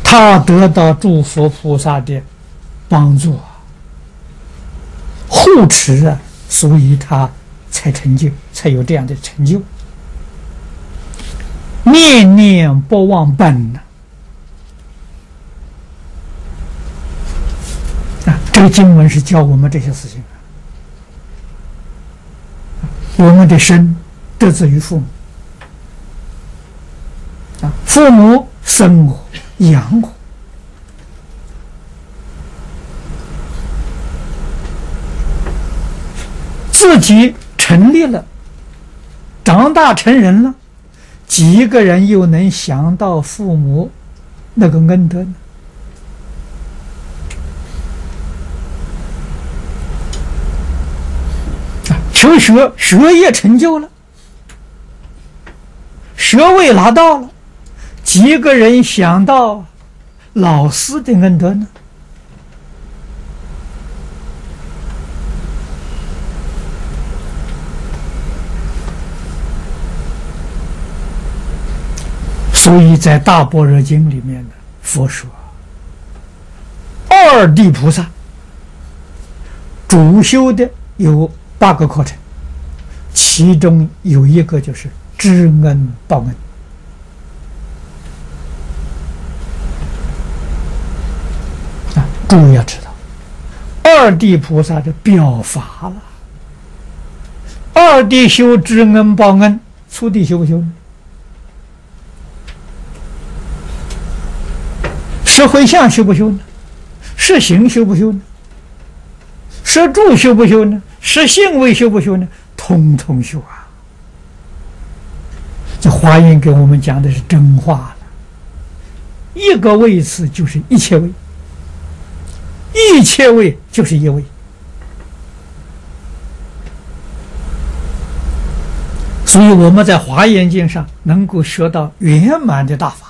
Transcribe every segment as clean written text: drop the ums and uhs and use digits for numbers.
他得到诸佛菩萨的帮助护持所以他才成就，才有这样的成就。念念不忘本这个经文是教我们这些事情。我们的生得自于父母父母生我养我，自己成立了，长大成人了，几个人又能想到父母那个恩德呢？求学，学业成就了，学位拿到了，几个人想到老师的恩德呢？所以在大般若经里面呢，佛说二地菩萨主修的有8个课程，其中有一个就是知恩报恩。诸位要知道，二地菩萨的表法了。二地修知恩报恩，初地修不修呢？十回向修不修呢？十行修不修呢？十住修不修呢？十信位修不修呢？通通修啊！这华严给我们讲的是真话了。一个位次就是一切位，一切位就是一位。所以我们在华严经上能够学到圆满的大法。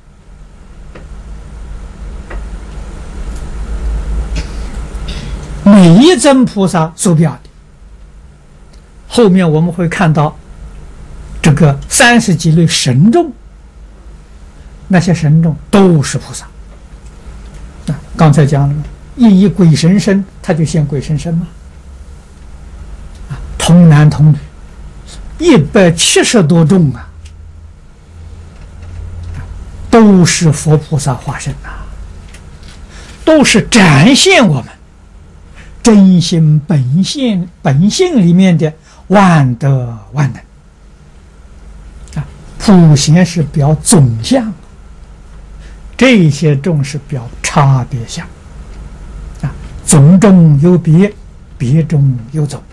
每一尊菩萨所表的，后面我们会看到这个30几类神众，那些神众都是菩萨。刚才讲了，以鬼神身，他就现鬼神身嘛。童男童女170多众都是佛菩萨化身都是展现我们真心本性里面的万德万能普贤是表总相，这些众是表差别相总中有别，别中有总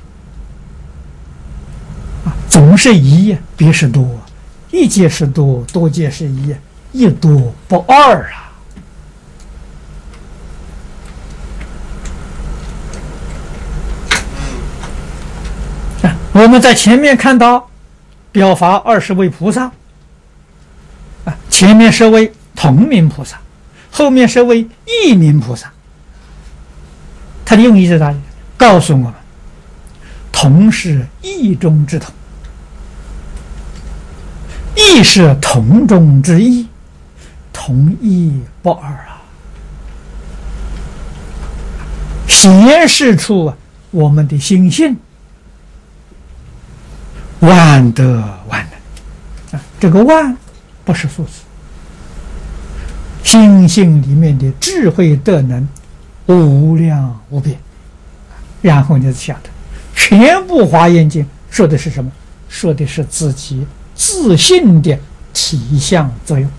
总是一，别是多，一界是多，多界是一，一多不二我们在前面看到表法20位菩萨前面是为同名菩萨，后面是为异名菩萨。他的用意在哪里？告诉我们，同是异中之同，异是同中之异，同异不二显示出我们的心性万德万能这个万不是数字，心性里面的智慧德能无量无边。然后你晓得全部华严经说的是什么？说的是自己自信的体相作用，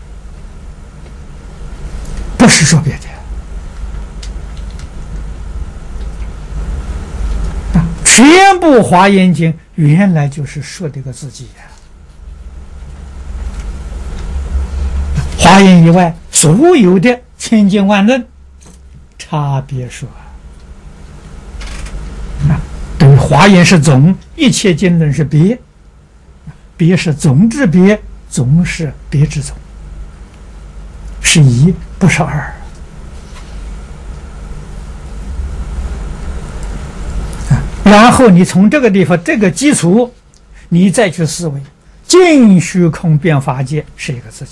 不是说别的全部华严经原来就是说这个自己华严以外所有的千经万论差别说对于华严是总，一切经论是别，别是总之别，总是别之总，是一不是二然后你从这个地方这个基础你再去思维净虚空变法界是一个自己